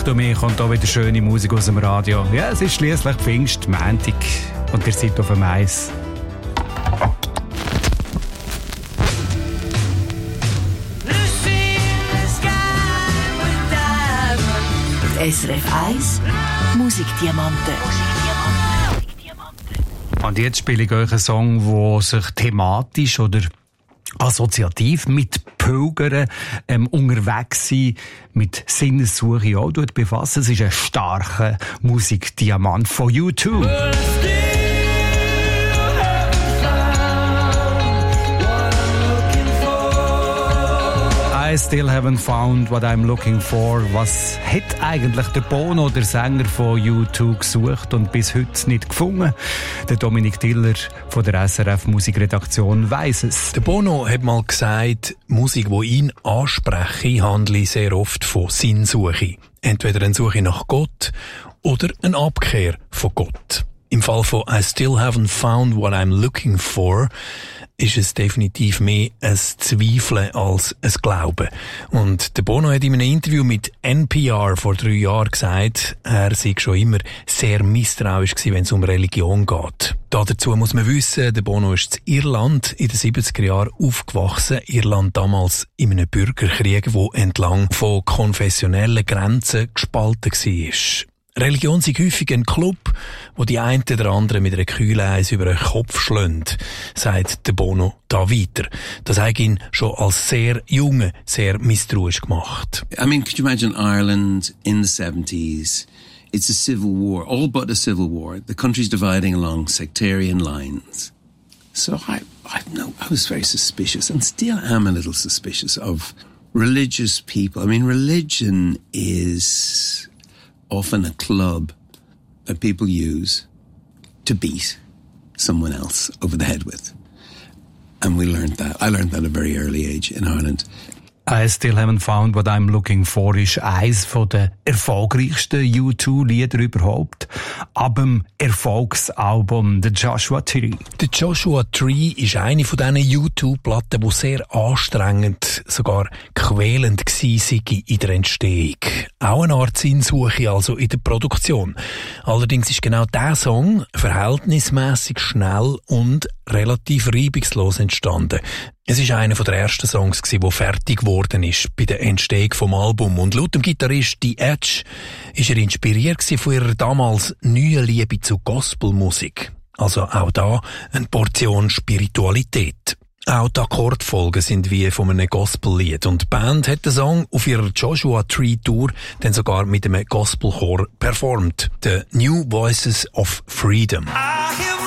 Desto mehr kommt auch wieder schöne Musik aus dem Radio. Ja, es ist schliesslich Pfingstmontag und ihr seid auf dem Eis. SRF 1 Musikdiamanten. Und jetzt spiele ich euch einen Song, der sich thematisch oder assoziativ mit Pilgern unterwegs sein, mit Sinnessuche auch befassen. Es ist ein starker Musikdiamant von U2. I still haven't found what I'm looking for. Was hat eigentlich der Bono, der Sänger von U2, gesucht und bis heute nicht gefunden? Der Dominik Tiller von der SRF Musikredaktion weiss es. Der Bono hat mal gesagt, Musik, die ihn anspreche, handle sehr oft von Sinnsuche. Entweder eine Suche nach Gott oder eine Abkehr von Gott. Im Fall von I still haven't found what I'm looking for ist es definitiv mehr ein Zweifeln als ein Glauben. Und der Bono hat in einem Interview mit NPR vor 3 Jahren gesagt, er sei schon immer sehr misstrauisch gewesen, wenn es um Religion geht. Dazu muss man wissen, der Bono ist in Irland in den 70er Jahren aufgewachsen. Irland damals in einem Bürgerkrieg, der entlang von konfessionellen Grenzen gespalten war. Religion sei häufig ein Club, wo die einen oder anderen mit einer Kühleis über den Kopf schlönt, sagt der Bono da weiter. Das hat ihn schon als sehr Junge sehr misstrauisch gemacht. I mean, could you imagine Ireland in the 70s? It's a civil war, all but a civil war. The country's dividing along sectarian lines. So I was very suspicious and still am a little suspicious of religious people. I mean, religion is often a club that people use to beat someone else over the head with. And we learned that. I learned that at a very early age in Ireland. I still haven't found what I'm looking for ist eines der erfolgreichsten U2-Lieder überhaupt. Ab dem Erfolgsalbum The Joshua Tree. The Joshua Tree ist eine von diesen U2-Platten, die sehr anstrengend, sogar quälend war in der Entstehung. Auch eine Art Sinnsuche also in der Produktion. Allerdings ist genau dieser Song verhältnismäßig schnell und relativ reibungslos entstanden. Es ist einer der ersten Songs, der fertig geworden ist bei der Entstehung vom Album. Und laut dem Gitarrist The Edge ist er inspiriert von ihrer damals neuen Liebe zu Gospelmusik. Also auch da eine Portion Spiritualität. Auch die Akkordfolgen sind wie von einem Gospellied. Und die Band hat den Song auf ihrer Joshua Tree Tour dann sogar mit einem Gospelchor performt. The New Voices of Freedom.